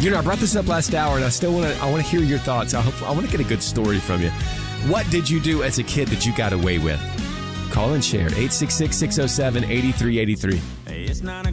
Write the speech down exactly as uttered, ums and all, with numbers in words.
You know, I brought this up last hour, and I still want to. I want to hear your thoughts. I hope I want to get a good story from you. What did you do as a kid that you got away with? Call and share. eight six six, six oh seven, eight three eight three. It's nine